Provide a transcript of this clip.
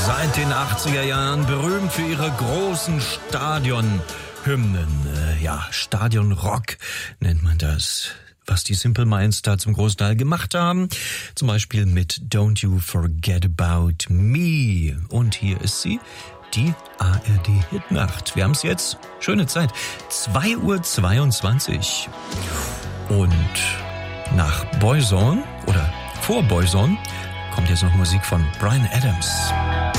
Seit den 80er Jahren berühmt für ihre großen Stadionhymnen. Stadionrock nennt man das. Was die Simple Minds da zum großen Teil gemacht haben. Zum Beispiel mit Don't You Forget About Me. Und hier ist die ARD-Hitnacht. Wir haben es jetzt. Schöne Zeit. 2:22 Uhr. Und nach Boyzone oder vor Boyzone kommt jetzt noch Musik von Bryan Adams.